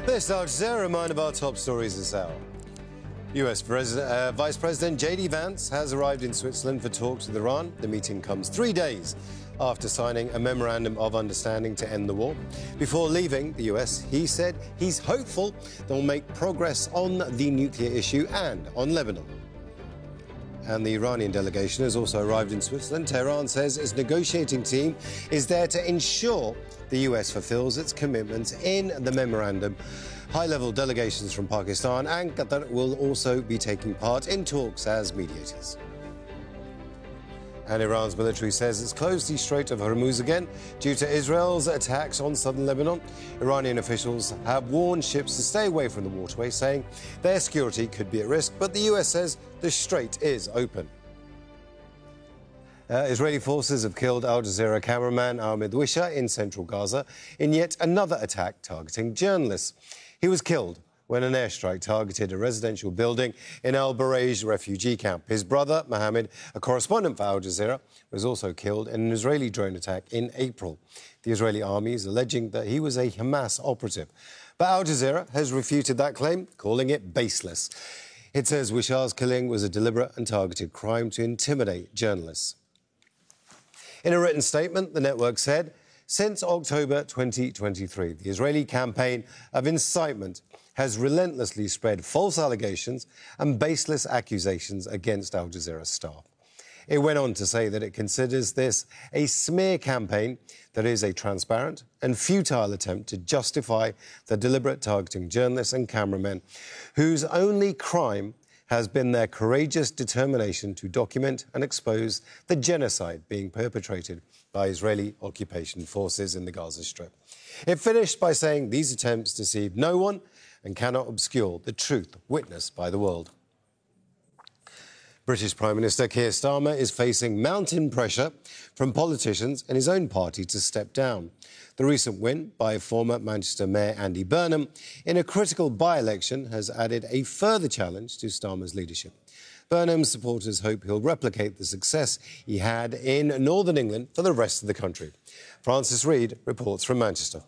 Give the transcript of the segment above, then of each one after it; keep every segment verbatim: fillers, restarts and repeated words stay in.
This is Al Jazeera, reminder of our top stories this hour. U S President, uh, Vice President J D Vance has arrived in Switzerland for talks with Iran. The meeting comes three days after signing a memorandum of understanding to end the war. Before leaving the U S, he said he's hopeful they'll make progress on the nuclear issue and on Lebanon. And the Iranian delegation has also arrived in Switzerland. Tehran says its negotiating team is there to ensure the U S fulfills its commitments in the memorandum. High-level delegations from Pakistan and Qatar will also be taking part in talks as mediators. And Iran's military says it's closed the Strait of Hormuz again due to Israel's attacks on southern Lebanon. Iranian officials have warned ships to stay away from the waterway, saying their security could be at risk, but the U S says the strait is open. Uh, Israeli forces have killed Al Jazeera cameraman Ahmed Wisha in central Gaza in yet another attack targeting journalists. He was killed when an airstrike targeted a residential building in Al Barej refugee camp. His brother, Mohammed, a correspondent for Al Jazeera, was also killed in an Israeli drone attack in April. The Israeli army is alleging that he was a Hamas operative. But Al Jazeera has refuted that claim, calling it baseless. It says Wisha's killing was a deliberate and targeted crime to intimidate journalists. In a written statement, the network said, since October twenty twenty-three, the Israeli campaign of incitement has relentlessly spread false allegations and baseless accusations against Al Jazeera staff. It went on to say that it considers this a smear campaign that is a transparent and futile attempt to justify the deliberate targeting journalists and cameramen whose only crime has been their courageous determination to document and expose the genocide being perpetrated by Israeli occupation forces in the Gaza Strip. It finished by saying these attempts deceive no one and cannot obscure the truth witnessed by the world. British Prime Minister Keir Starmer is facing mounting pressure from politicians in his own party to step down. The recent win by former Manchester Mayor Andy Burnham in a critical by-election has added a further challenge to Starmer's leadership. Burnham's supporters hope he'll replicate the success he had in Northern England for the rest of the country. Francis Reid reports from Manchester.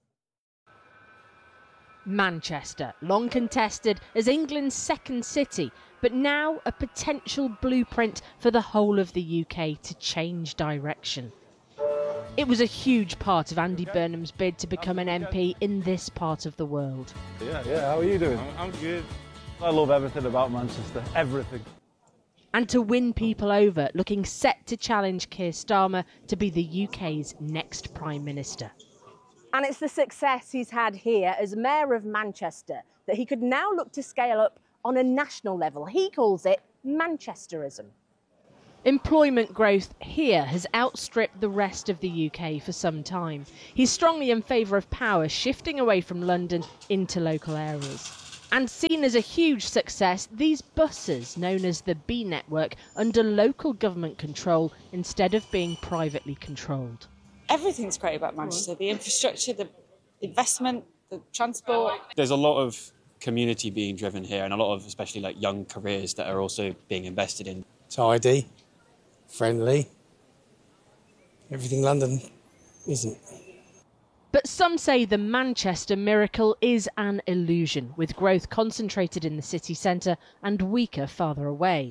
Manchester, long contested as England's second city, but now a potential blueprint for the whole of the U K to change direction. It was a huge part of Andy Burnham's bid to become an M P in this part of the world. Yeah, yeah, how are you doing? I'm, I'm good. I love everything about Manchester, everything. And to win people over, looking set to challenge Keir Starmer to be the U K's next Prime Minister. And it's the success he's had here as Mayor of Manchester that he could now look to scale up on a national level. He calls it Manchesterism. Employment growth here has outstripped the rest of the U K for some time. He's strongly in favour of power shifting away from London into local areas. And seen as a huge success, these buses, known as the B Network, under local government control instead of being privately controlled. Everything's great about Manchester, the infrastructure, the investment, the transport. There's a lot of community being driven here and a lot of especially like young careers that are also being invested in. Tidy, friendly, everything London isn't. But some say the Manchester miracle is an illusion, with growth concentrated in the city centre and weaker farther away.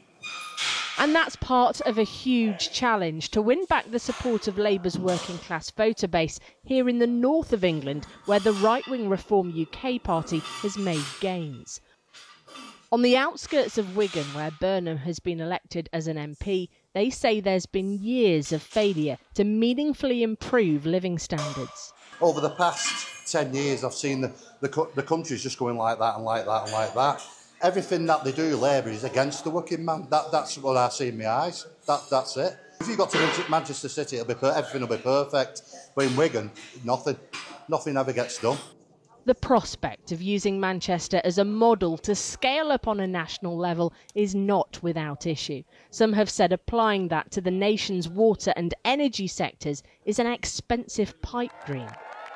And that's part of a huge challenge to win back the support of Labour's working class voter base here in the north of England, where the right-wing Reform U K party has made gains. On the outskirts of Wigan, where Burnham has been elected as an M P, they say there's been years of failure to meaningfully improve living standards. Over the past ten years, I've seen the, the, the country's just going like that and like that and like that. Everything that they do, Labour, is against the working man. That, that's what I see in my eyes. That, that's it. If you got to Manchester City, it'll be per- everything will be perfect. But in Wigan, nothing. Nothing ever gets done. The prospect of using Manchester as a model to scale up on a national level is not without issue. Some have said applying that to the nation's water and energy sectors is an expensive pipe dream.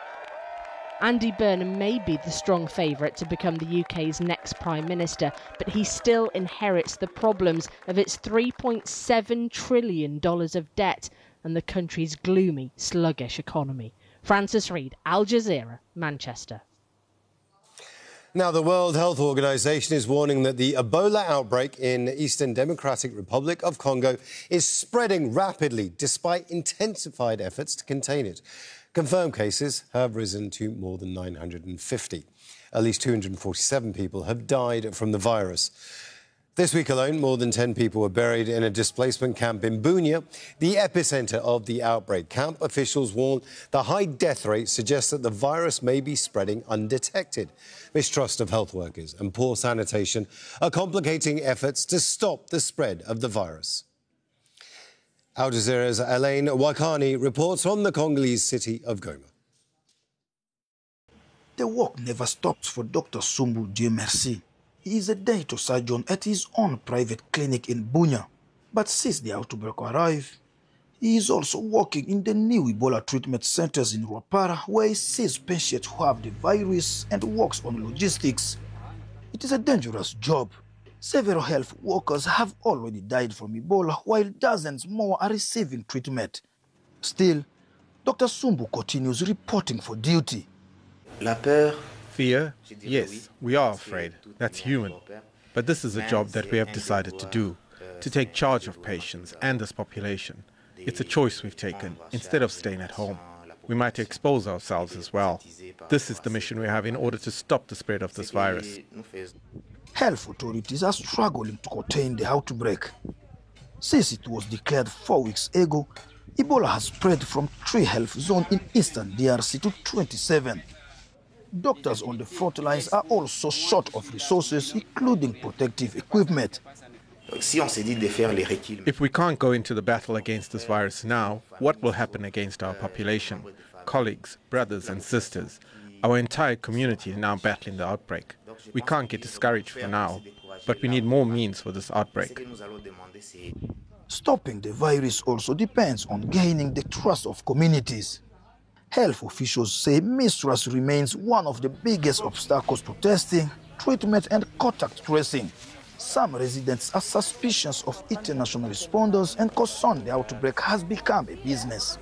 Andy Burnham may be the strong favourite to become the U K's next Prime Minister, but he still inherits the problems of its three point seven trillion dollars of debt and the country's gloomy, sluggish economy. Francis Reid, Al Jazeera, Manchester. Now, the World Health Organization is warning that the Ebola outbreak in Eastern Democratic Republic of Congo is spreading rapidly despite intensified efforts to contain it. Confirmed cases have risen to more than nine hundred fifty. At least two hundred forty-seven people have died from the virus. This week alone, more than ten people were buried in a displacement camp in Bunia, the epicenter of the outbreak. Camp officials warn the high death rate suggests that the virus may be spreading undetected. Mistrust of health workers and poor sanitation are complicating efforts to stop the spread of the virus. Al Jazeera's Elaine Wakani reports from the Congolese city of Goma. The work never stops for Doctor Sumbu Dieu Merci. He is a dental surgeon at his own private clinic in Bunia. But since the outbreak arrived, he is also working in the new Ebola treatment centers in Rwapara, where he sees patients who have the virus and works on logistics. It is a dangerous job. Several health workers have already died from Ebola, while dozens more are receiving treatment. Still, Doctor Sumbu continues reporting for duty. La peur. Fear? Yes, we are afraid. That's human. But this is a job that we have decided to do, to take charge of patients and this population. It's a choice we've taken, instead of staying at home. We might expose ourselves as well. This is the mission we have in order to stop the spread of this virus. Health authorities are struggling to contain the outbreak. Since it was declared four weeks ago, Ebola has spread from three health zones in eastern D R C to twenty-seven. Doctors on the front lines are also short of resources, including protective equipment. If we can't go into the battle against this virus now, what will happen against our population? Colleagues, brothers and sisters. Our entire community is now battling the outbreak. We can't get discouraged for now, but we need more means for this outbreak. Stopping the virus also depends on gaining the trust of communities. Health officials say mistrust remains one of the biggest obstacles to testing, treatment and contact tracing. Some residents are suspicious of international responders and concerned the outbreak has become a business.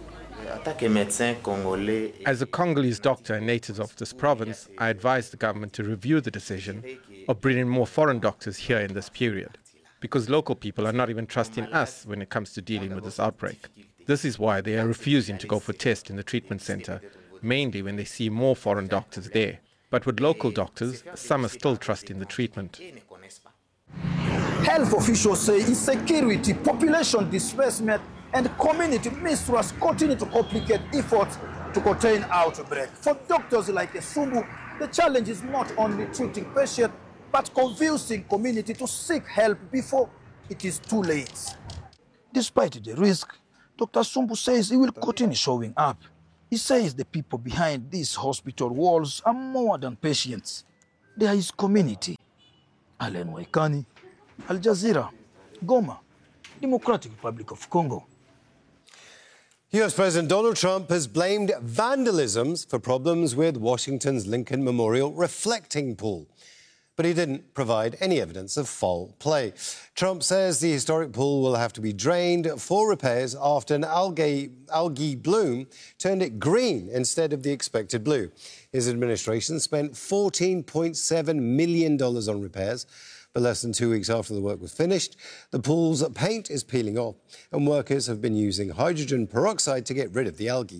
As a Congolese doctor and native of this province, I advise the government to review the decision of bringing more foreign doctors here in this period, because local people are not even trusting us when it comes to dealing with this outbreak. This is why they are refusing to go for tests in the treatment center, mainly when they see more foreign doctors there. But with local doctors, some are still trusting the treatment. Health officials say insecurity, population displacement, and community mistrust continue to complicate efforts to contain outbreak. For doctors like Sumbu, the challenge is not only treating patients, but convincing community to seek help before it is too late. Despite the risk, Doctor Sumbu says he will continue showing up. He says the people behind these hospital walls are more than patients. They are his community. Alen Waikani, Al Jazeera, Goma, Democratic Republic of Congo. U S President Donald Trump has blamed vandalisms for problems with Washington's Lincoln Memorial reflecting pool. But he didn't provide any evidence of foul play. Trump says the historic pool will have to be drained for repairs after an algae, algae bloom turned it green instead of the expected blue. His administration spent fourteen point seven million dollars on repairs, but less than two weeks after the work was finished, the pool's paint is peeling off and workers have been using hydrogen peroxide to get rid of the algae.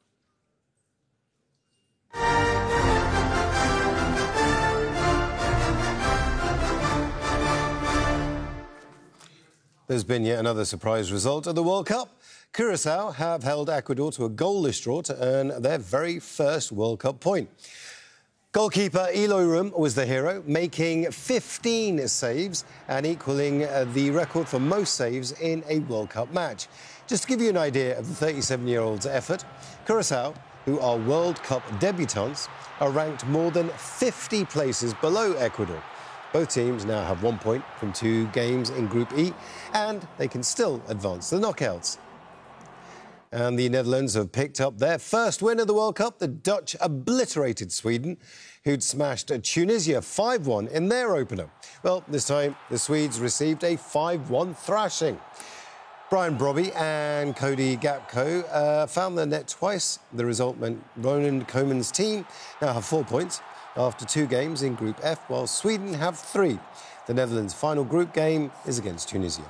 There's been yet another surprise result of the World Cup. Curaçao have held Ecuador to a goalless draw to earn their very first World Cup point. Goalkeeper Eloy Room was the hero, making fifteen saves and equalling uh, the record for most saves in a World Cup match. Just to give you an idea of the thirty-seven-year-old's effort, Curaçao, who are World Cup debutants, are ranked more than fifty places below Ecuador. Both teams now have one point from two games in Group E, and they can still advance to the knockouts. And the Netherlands have picked up their first win of the World Cup. The Dutch obliterated Sweden, who'd smashed Tunisia five one in their opener. Well, this time the Swedes received a five one thrashing. Brian Brobby and Cody Gapco uh, found their net twice. The result meant Ronan Koeman's team now have four points after two games in Group F, while Sweden have three. The Netherlands' final group game is against Tunisia.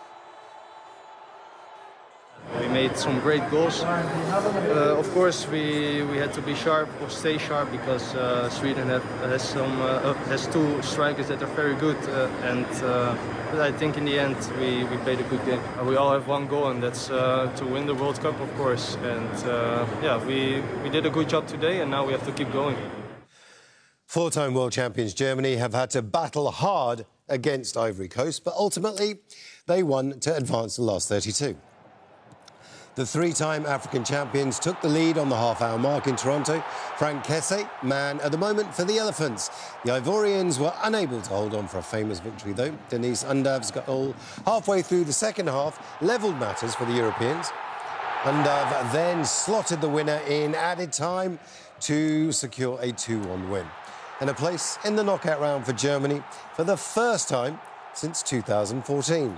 We made some great goals. Uh, of course, we, we had to be sharp or stay sharp because uh, Sweden have, has some uh, has two strikers that are very good, uh, and uh, but I think in the end we, we played a good game. Uh, we all have one goal, and that's uh, to win the World Cup, of course. And uh, yeah, we we did a good job today, and now we have to keep going. Four-time world champions Germany have had to battle hard against Ivory Coast, but ultimately they won to advance to the last thirty-two. The three-time African champions took the lead on the half-hour mark in Toronto. Frank Kesse, man at the moment for the Elephants. The Ivorians were unable to hold on for a famous victory, though. Denise Undav's goal halfway through the second half levelled matters for the Europeans. Undav then slotted the winner in added time to secure a two one win. And a place in the knockout round for Germany for the first time since two thousand fourteen.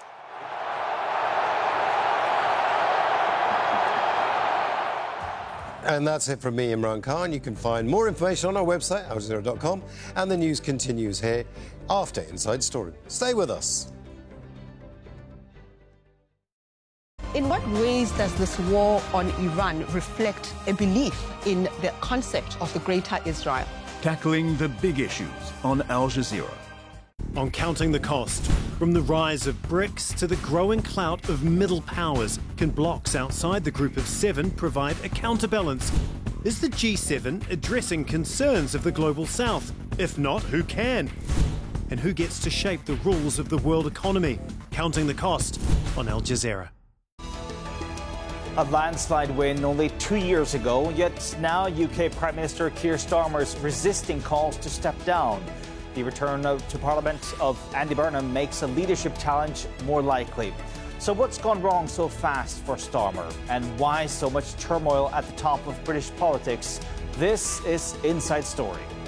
And that's it from me, Imran Khan. You can find more information on our website, Al Jazeera dot com, and the news continues here after Inside Story. Stay with us. In what ways does this war on Iran reflect a belief in the concept of the Greater Israel? Tackling the big issues on Al Jazeera. On Counting the Cost, from the rise of BRICS to the growing clout of middle powers, can blocs outside the Group of Seven provide a counterbalance? Is the G seven addressing concerns of the Global South? If not, who can? And who gets to shape the rules of the world economy? Counting the Cost on Al Jazeera. A landslide win only two years ago, yet now U K Prime Minister Keir Starmer is resisting calls to step down. The return of, to Parliament of Andy Burnham makes a leadership challenge more likely. So what's gone wrong so fast for Starmer? And why so much turmoil at the top of British politics? This is Inside Story.